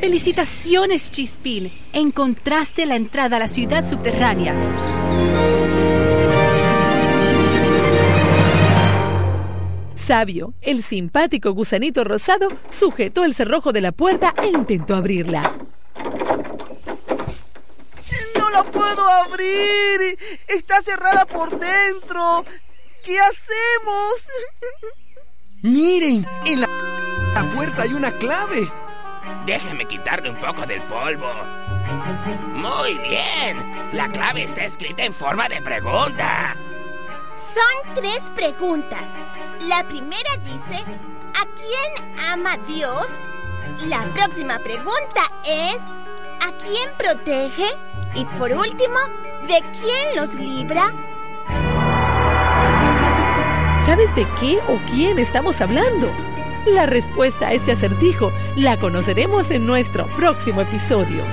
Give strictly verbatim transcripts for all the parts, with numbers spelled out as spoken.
¡Felicitaciones, Chispín! Encontraste la entrada a la ciudad subterránea. Sabio, el simpático gusanito rosado, sujetó el cerrojo de la puerta e intentó abrirla. ¡No la puedo abrir! ¡Está cerrada por dentro! ¿Qué hacemos? ¡Miren! En la, la puerta hay una clave. Déjeme quitarle un poco del polvo. ¡Muy bien! La clave está escrita en forma de pregunta. Son tres preguntas. La primera dice, ¿a quién ama Dios? La próxima pregunta es, ¿a quién protege? Y por último, ¿de quién los libra? ¿Sabes de qué o quién estamos hablando? La respuesta a este acertijo la conoceremos en nuestro próximo episodio.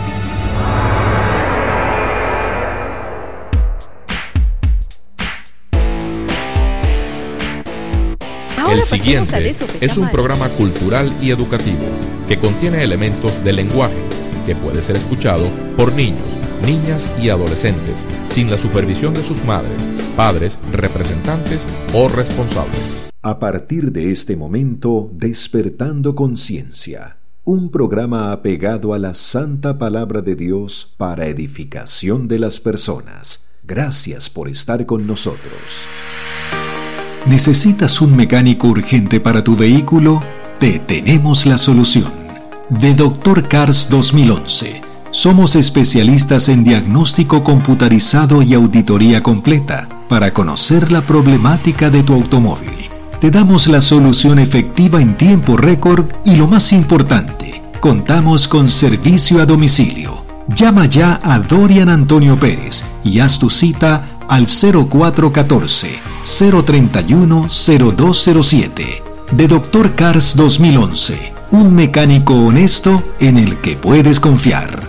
El siguiente es un programa cultural y educativo que contiene elementos de lenguaje que puede ser escuchado por niños, niñas y adolescentes sin la supervisión de sus madres, padres, representantes o responsables. A partir de este momento, Despertando Conciencia, un programa apegado a la santa palabra de Dios para edificación de las personas. Gracias por estar con nosotros. ¿Necesitas un mecánico urgente para tu vehículo? Te tenemos la solución. De Doctor Cars dos mil once. Somos especialistas en diagnóstico computarizado y auditoría completa para conocer la problemática de tu automóvil. Te damos la solución efectiva en tiempo récord y lo más importante, contamos con servicio a domicilio. Llama ya a Dorian Antonio Pérez y haz tu cita al cero cuatro uno cuatro, cero tres uno, cero dos cero siete. De Doctor Cars dos mil once, un mecánico honesto en el que puedes confiar.